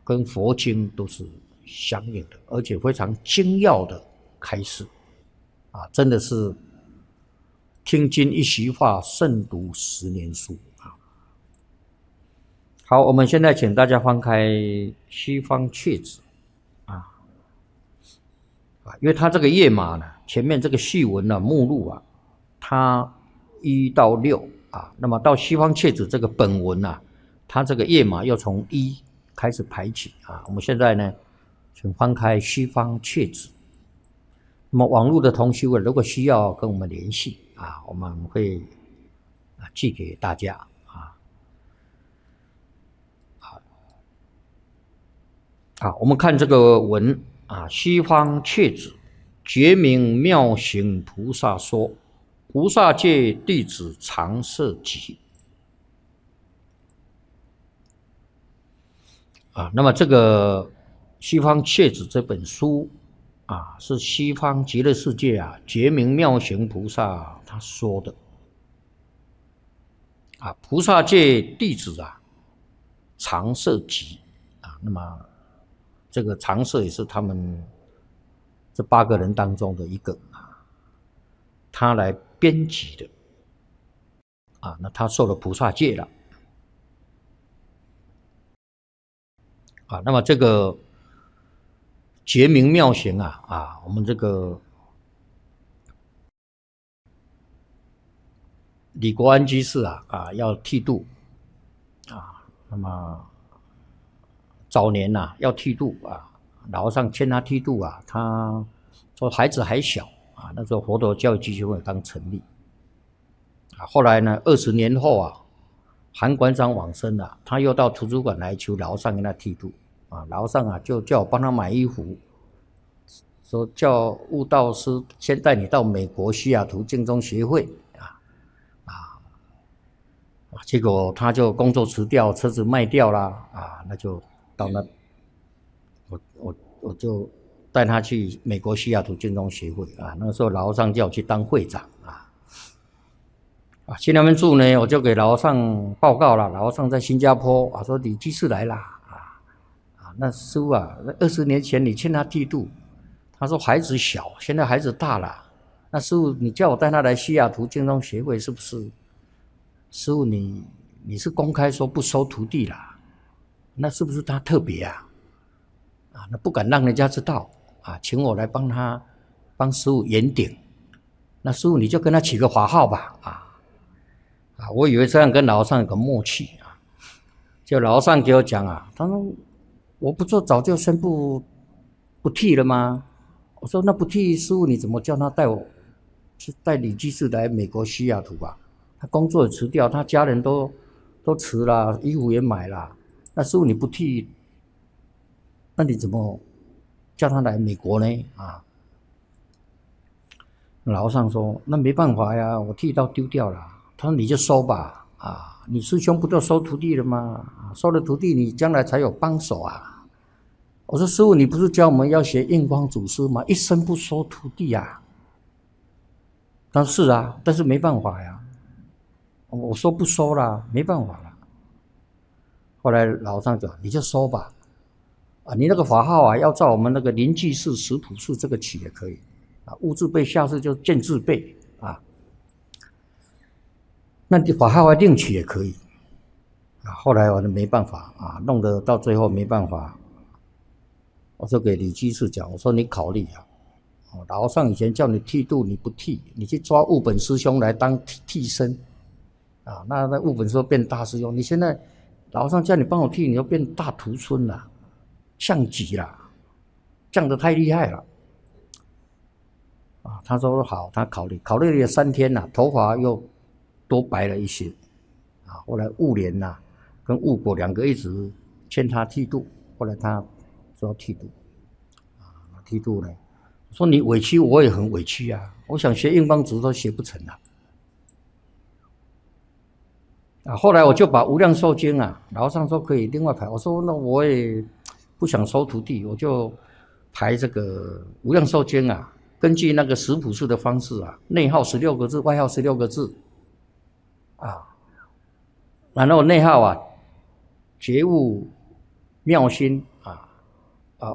跟佛经都是相应的，而且非常精要的开示啊，真的是听经一席话，胜读10年书啊。好，我们现在请大家翻开西方阙子啊，因为它这个页码呢，前面这个序文呢、目录啊，它1到6啊，那么到西方阙子这个本文啊，它这个页码又从1开始排起啊。我们现在呢，请翻开西方阙子。那么网络的同学如果需要跟我们联系啊，我们会寄给大家啊。好，我们看这个文啊，西方阙子觉明妙行菩萨说，菩萨戒弟子常摄集啊。那么这个西方阙子这本书啊，是西方极乐世界啊觉明妙行菩萨他说的啊，菩萨戒弟子啊常摄集啊。那么这个常摄也是他们这8个人当中的一个啊，他来编辑的啊。那他受了菩萨戒了啊。那么这个觉明妙行啊，我们这个李国安居士啊要剃度啊。那么早年要剃度啊，老和尚劝他剃度啊，他说孩子还小啊，那时候佛陀教育基金会刚成立啊。后来呢，20年后啊，韩馆长往生了，他又到图书馆来求老和尚跟他剃度啊。老和尚就叫我帮他买衣服，说叫悟道师先带你到美国西雅图净宗协会结果他就工作辞掉，车子卖掉啦啊，那就到那，我就带他去美国西雅图净宗协会啊。那时候老和尚叫我去当会长去那边住呢，我就给老和尚报告了。老和尚在新加坡说李居士来啦那师父那20年前你劝他剃度，他说孩子小，现在孩子大了。那师父你叫我带他来西雅图净宗协会，是不是？师父你是公开说不收徒弟啦，那是不是他特别那不敢让人家知道请我来帮师父圆顶。那师父你就跟他起个法号吧我以为这样跟老和尚有个默契就老和尚给我讲他说我不做早就宣布不剃了吗？我说那不剃，师父你怎么叫他带李居士来美国西雅图他工作也辞掉，他家人都辞了，衣服也买了。那师父你不剃，那你怎么叫他来美国呢？老和尚说那没办法呀，我剃刀丢掉了。他说你就收吧你师兄不都收徒弟了吗？收了徒弟你将来才有帮手我说师父你不是教我们要学印光祖师吗？一生不收徒弟他说是但是没办法呀。我说不收了，没办法了。后来老和尚讲你就收吧你那个法号要照我们那个临济寺石浦寺这个起也可以悟自备下士就见自备那你法号另起也可以后来我就没办法弄得到最后没办法，我就给李居士讲，我说你考虑老和尚以前叫你剃度你不剃，你去抓悟本师兄来当替身那悟本说变大师兄，你现在老和尚叫你帮我剃，你就变大徒孙了，像极了，降得太厉害了他说好，他考虑了3天头发又多白了一些后来悟莲跟悟果2个一直劝他剃度，后来他说要剃度剃度呢，说你委屈我也很委屈我想学印光祖都学不成后来我就把无量寿经老和尚说可以另外排，我说那我也不想收徒弟，我就排这个无量寿经根据那个石浦寺的方式内号16个字，外号16个字然后内号觉悟妙心啊，